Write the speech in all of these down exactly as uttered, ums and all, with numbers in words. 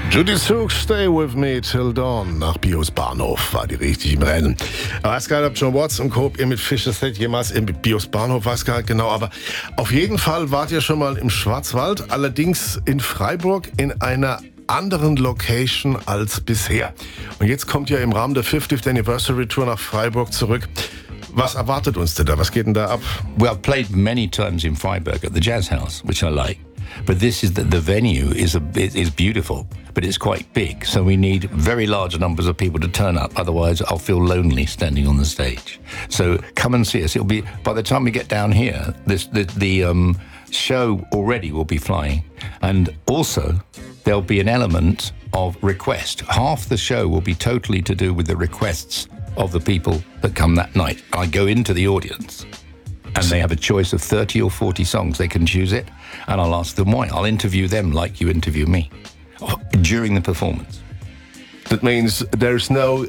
Judy Suk, Stay With Me Till Dawn. Nach Bios Bahnhof war die richtig im Rennen. Ich weiß gar nicht, ob John Watts und Co. ihr mit Fischer Set jemals im Bios Bahnhof, weiß gar nicht genau, aber auf jeden Fall wart ihr schon mal im Schwarzwald, allerdings in Freiburg in einer anderen Location als bisher. Und jetzt kommt ihr im Rahmen der fiftieth Anniversary Tour nach Freiburg zurück. Was erwartet uns denn da? Was geht denn da ab? Well, I've played many times in Freiburg at the Jazz House, which I like. But this is the, the venue is a is beautiful, but it's quite big. So we need very large numbers of people to turn up. Otherwise, I'll feel lonely standing on the stage. So come and see us. It'll be by the time we get down here, this the the um, show already will be flying, and also there'll be an element of request. Half the show will be totally to do with the requests of the people that come that night. I go into the audience, and they have a choice of thirty or forty songs. They can choose it, and I'll ask them why. I'll interview them like you interview me during the performance. That means there's no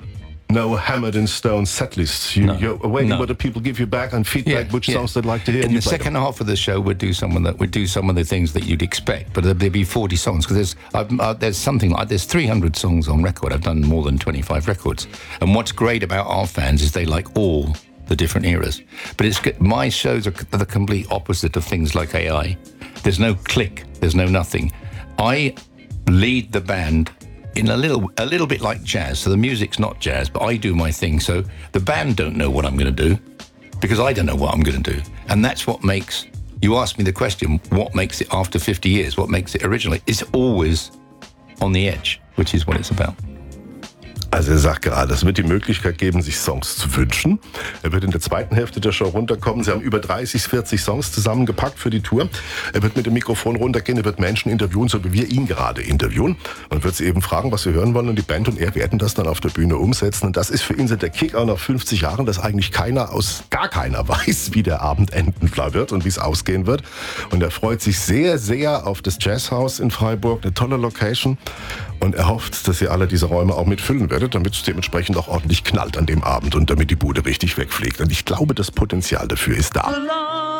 no hammered in stone set lists. You, No. You're waiting No. what the people give you back and feedback Yeah, which yeah. songs they'd like to hear. In and you the play second them. half of the show, we'd do some of the we'd do some of the things that you'd expect, but there'd be forty songs because there's I've, uh, there's something like there's three hundred songs on record. I've done more than twenty-five records, and what's great about our fans is they like all the different eras. But it's good- my shows are c- the complete opposite of things like A I. There's no click. There's no nothing. I lead the band in a little a little bit like jazz. So the music's not jazz, but I do my thing. So the band don't know what I'm going to do because I don't know what I'm going to do. And that's what makes, you ask me the question, what makes it after fifty years? What makes it originally? It's always on the edge, which is what it's about. Also er sagt gerade, es wird die Möglichkeit geben, sich Songs zu wünschen. Er wird in der zweiten Hälfte der Show runterkommen. Sie haben über dreißig, vierzig Songs zusammengepackt für die Tour. Er wird mit dem Mikrofon runtergehen, er wird Menschen interviewen, so wie wir ihn gerade interviewen. Und wird sie eben fragen, was sie hören wollen. Und die Band und er werden das dann auf der Bühne umsetzen. Und das ist für ihn so der Kick auch nach fünfzig Jahren, dass eigentlich keiner aus, gar keiner weiß, wie der Abend enden wird und wie es ausgehen wird. Und er freut sich sehr, sehr auf das Jazzhaus in Freiburg. Eine tolle Location. Und er hofft, dass ihr alle diese Räume auch mitfüllen werdet, damit es dementsprechend auch ordentlich knallt an dem Abend und damit die Bude richtig wegfliegt. Und ich glaube, das Potenzial dafür ist da.